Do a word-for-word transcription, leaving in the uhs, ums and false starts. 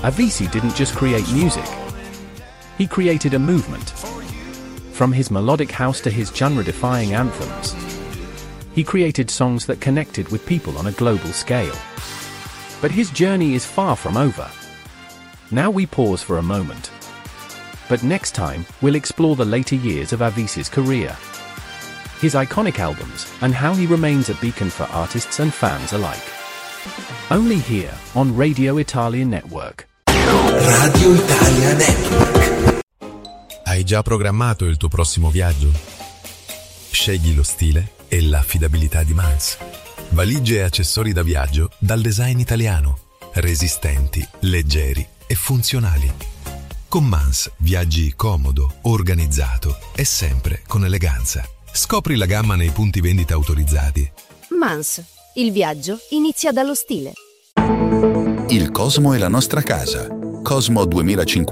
Avicii didn't just create music. He created a movement. From his melodic house to his genre-defying anthems, he created songs that connected with people on a global scale. But his journey is far from over. Now we pause for a moment. But next time, we'll explore the later years of Avicii's career, his iconic albums, and how he remains a beacon for artists and fans alike. Only here, on Radio Italia Network. Radio Italia Network. Hai già programmato il tuo prossimo viaggio? Scegli lo stile e l'affidabilità di Mans. Valigie e accessori da viaggio dal design italiano, resistenti, leggeri e funzionali. Con Mans viaggi comodo, organizzato e sempre con eleganza. Scopri la gamma nei punti vendita autorizzati. Mans, il viaggio inizia dallo stile. Il cosmo è la nostra casa. Cosmo duemilacinquanta